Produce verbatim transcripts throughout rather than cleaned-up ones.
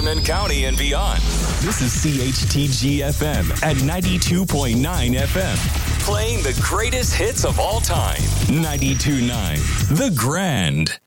Haldimand County and beyond. This is C H T G F M at ninety-two point nine F M. Playing the greatest hits of all time. ninety-two point nine The Grand.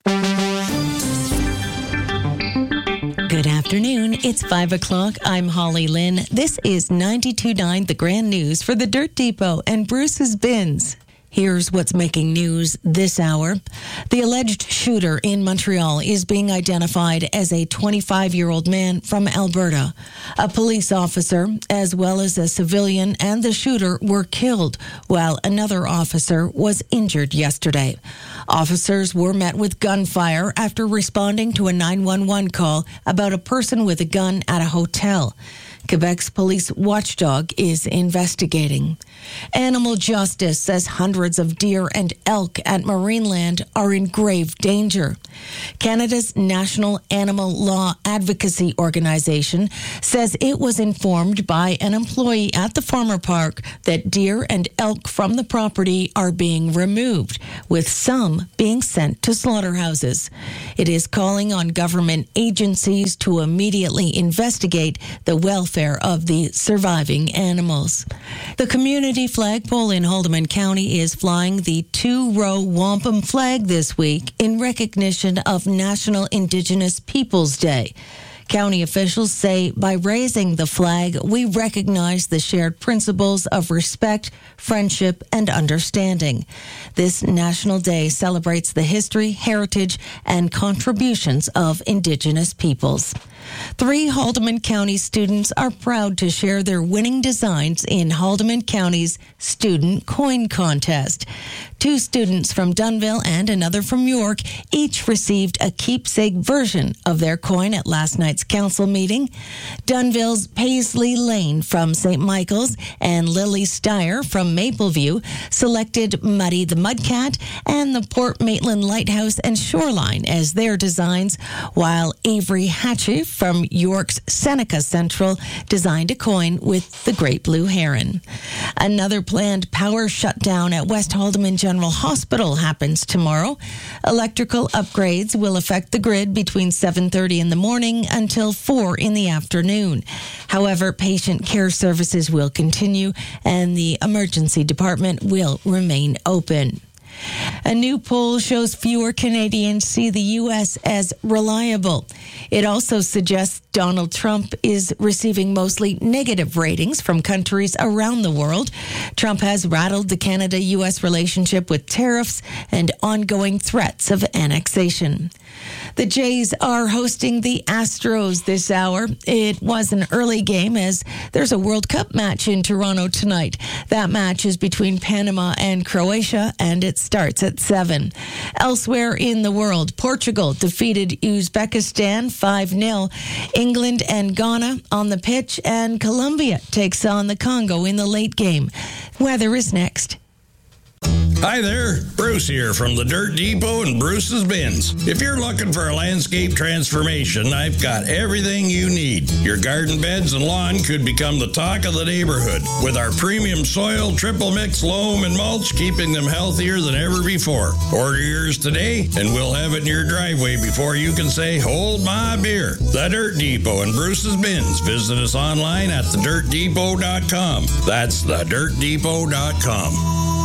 Good afternoon. It's five o'clock. I'm Holly Lynn. This is ninety-two point nine The Grand News for the Dirt Depot and Bruce's Bins. Here's what's making news this hour. The alleged shooter in Montreal is being identified as a twenty-five-year-old man from Alberta. A police officer, as well as a civilian, and the shooter were killed, while another officer was injured yesterday. Officers were met with gunfire after responding to a nine one one call about a person with a gun at a hotel. Quebec's police watchdog is investigating. Animal Justice says hundreds of deer and elk at Marineland are in grave danger. Canada's National Animal Law Advocacy Organization says it was informed by an employee at the Farmer Park that deer and elk from the property are being removed, with some being sent to slaughterhouses. It is calling on government agencies to immediately investigate the welfare of the surviving animals. The community flagpole in Haldimand County is flying the two-row wampum flag this week in recognition of National Indigenous Peoples Day. County officials say by raising the flag, we recognize the shared principles of respect, friendship, and understanding. This National Day celebrates the history, heritage, and contributions of Indigenous peoples. Three Haldimand County students are proud to share their winning designs in Haldimand County's Student Coin Contest. Two students from Dunnville and another from York each received a keepsake version of their coin at last night's council meeting. Dunnville's Paisley Lane from Saint Michael's and Lily Steyer from Mapleview selected Muddy the Mudcat and the Port Maitland Lighthouse and Shoreline as their designs, while Avery Hatchie from York's Seneca Central designed a coin with the Great Blue Heron. Another planned power shutdown at West Haldimand General Hospital happens tomorrow. Electrical upgrades will affect the grid between seven thirty in the morning until four in the afternoon. However, patient care services will continue and the emergency department will remain open. A new poll shows fewer Canadians see the U S as reliable. It also suggests Donald Trump is receiving mostly negative ratings from countries around the world. Trump has rattled the Canada-U S relationship with tariffs and ongoing threats of annexation. The Jays are hosting the Astros this hour. It was an early game as there's a World Cup match in Toronto tonight. That match is between Panama and Croatia, and it starts at seven. Elsewhere in the world, Portugal defeated Uzbekistan five nil. England and Ghana on the pitch, and Colombia takes on the Congo in the late game. Weather is next. Hi there, Bruce here from the Dirt Depot and Bruce's Bins. If you're looking for a landscape transformation, I've got everything you need. Your garden beds and lawn could become the talk of the neighborhood with our premium soil, triple mix, loam, and mulch, keeping them healthier than ever before. Order yours today, and we'll have it in your driveway before you can say, hold my beer. The Dirt Depot and Bruce's Bins. Visit us online at the dirt depot dot com. That's the dirt depot dot com.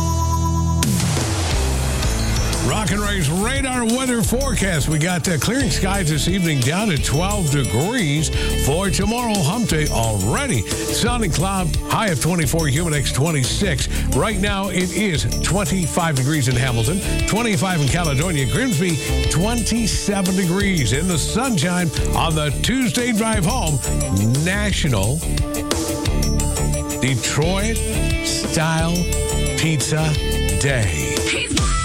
Rock and Ray's radar weather forecast. We got uh, clearing skies this evening down to twelve degrees for tomorrow, hump day already. Sun and cloud, high of twenty-four, humid X twenty-six. Right now it is twenty-five degrees in Hamilton, twenty-five in Caledonia, Grimsby, twenty-seven degrees in the sunshine on the Tuesday drive home. National Detroit Style Pizza Day.